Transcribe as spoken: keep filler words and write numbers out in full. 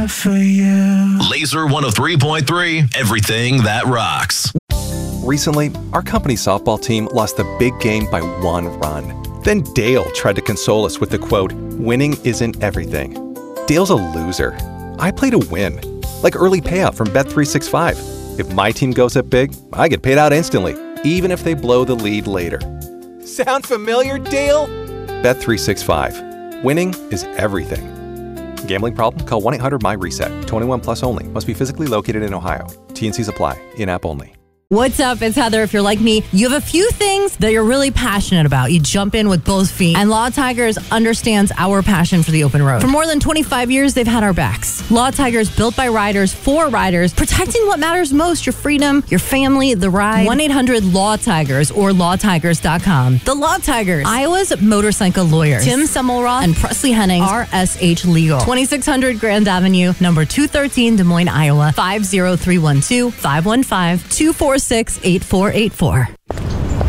for you. Laser one oh three point three, everything that rocks. Recently, our company softball team lost the big game by one run. Then Dale tried to console us with the quote, "Winning isn't everything." Dale's a loser. I play to win. Like early payout from Bet three sixty-five. If my team goes up big, I get paid out instantly, even if they blow the lead later. Sound familiar, Dale? Bet three sixty-five. Winning is everything. Gambling problem? Call one eight hundred my reset. twenty-one plus only. Must be physically located in Ohio. T N Cs apply. In-app only. What's up? It's Heather. If you're like me, you have a few things that you're really passionate about. You jump in with both feet. And Law Tigers understands our passion for the open road. For more than twenty-five years, they've had our backs. Law Tigers, built by riders, for riders, protecting what matters most, your freedom, your family, the ride. one eight hundred law tigers or law tigers dot com. The Law Tigers, Iowa's motorcycle lawyers. Tim Semmelroth and Presley Henning, R S H Legal. twenty-six hundred Grand Avenue, number two thirteen, Des Moines, Iowa. five oh three one two, five one five, two four six, eight four eight four.